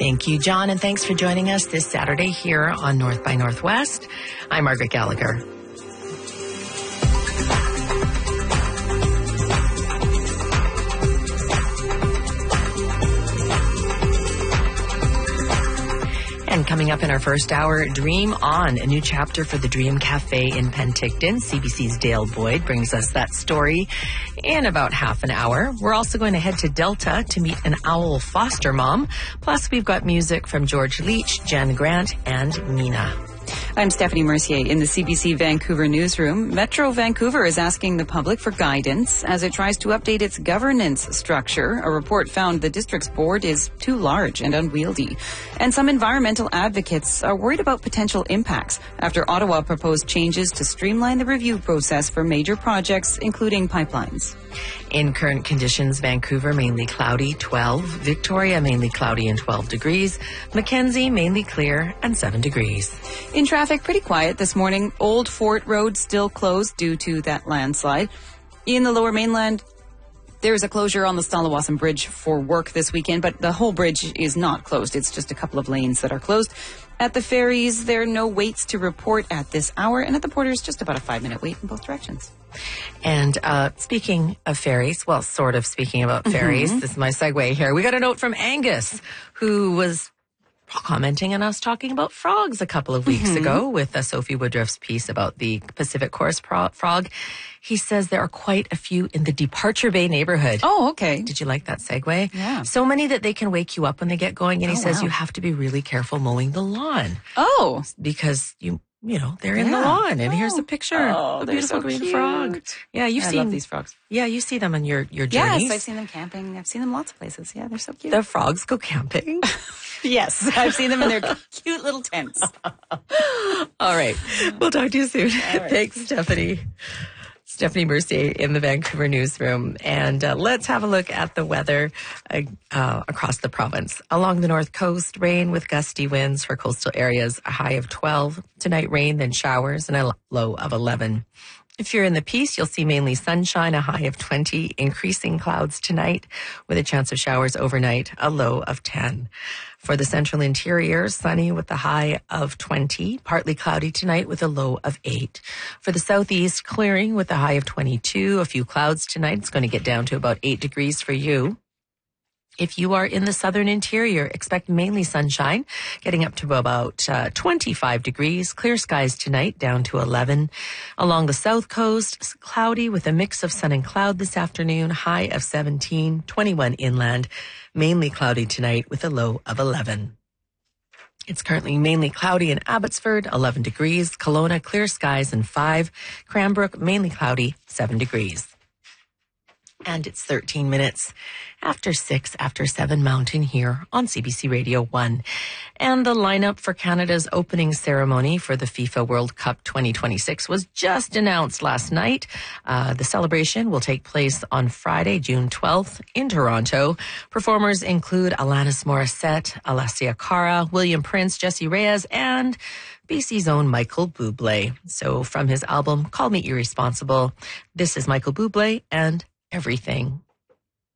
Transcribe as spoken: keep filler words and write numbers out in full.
Thank you, John, and thanks for joining us this Saturday here on North by Northwest. I'm Margaret Gallagher. And coming up in our first hour, Dream On, a new chapter for the Dream Cafe in Penticton. C B C's Dale Boyd brings us that story in about half an hour. We're also going to head to Delta to meet an owl foster mom. Plus, we've got music from George Leach, Jen Grant, and Mina. I'm Stephanie Mercier in the C B C Vancouver newsroom. Metro Vancouver is asking the public for guidance as it tries to update its governance structure. A report found the district's board is too large and unwieldy. And some environmental advocates are worried about potential impacts after Ottawa proposed changes to streamline the review process for major projects, including pipelines. In current conditions, Vancouver mainly cloudy, twelve. Victoria mainly cloudy and twelve degrees. Mackenzie mainly clear and seven degrees. In traffic, pretty quiet this morning. Old Fort Road still closed due to that landslide. In the Lower Mainland, there is a closure on the Stalawasan Bridge for work this weekend, but the whole bridge is not closed. It's just a couple of lanes that are closed. At the ferries, there are no waits to report at this hour, and at the Porters, just about a five-minute wait in both directions. And uh, speaking of ferries, well, sort of speaking about ferries, mm-hmm. This is my segue here. We got a note from Angus, who was commenting on us talking about frogs a couple of weeks mm-hmm. ago with uh, Sophie Woodruff's piece about the Pacific Coast pro- frog. He says there are quite a few in the Departure Bay neighborhood. Oh, okay. Did you like that segue? Yeah. So many that they can wake you up when they get going. And he oh, says wow. you have to be really careful mowing the lawn. Oh. Because you... You know, they're yeah. in the lawn, and oh. here's a picture oh, of a beautiful so green cute. frog. Yeah, you've I seen love these frogs. Yeah, you see them on your your journeys. Yes, I've seen them camping. I've seen them lots of places. Yeah, they're so cute. The frogs go camping. Yes, I've seen them in their cute little tents. All right, we'll talk to you soon. Right. Thanks, Stephanie. Stephanie Mercier in the Vancouver newsroom. And uh, let's have a look at the weather uh, uh, across the province. Along the north coast, rain with gusty winds for coastal areas, a high of twelve. Tonight, rain, then showers, and a low of eleven. If you're in the Peace, you'll see mainly sunshine, a high of twenty, increasing clouds tonight with a chance of showers overnight, a low of ten. For the central interior, sunny with a high of twenty, partly cloudy tonight with a low of eight. For the southeast, clearing with a high of twenty-two, a few clouds tonight. It's going to get down to about eight degrees for you. If you are in the southern interior, expect mainly sunshine, getting up to about uh, twenty-five degrees. Clear skies tonight, down to eleven. Along the south coast, cloudy with a mix of sun and cloud this afternoon, high of seventeen, twenty-one inland. Mainly cloudy tonight with a low of eleven. It's currently mainly cloudy in Abbotsford, eleven degrees. Kelowna, clear skies and five. Cranbrook, mainly cloudy, seven degrees. And it's thirteen minutes after six, after seven Mountain here on C B C Radio one. And the lineup for Canada's opening ceremony for the FIFA World Cup twenty twenty-six was just announced last night. Uh, the celebration will take place on Friday, June twelfth in Toronto. Performers include Alanis Morissette, Alessia Cara, William Prince, Jessie Reyez, and B C's own Michael Bublé. So from his album, Call Me Irresponsible, this is Michael Bublé and Everything.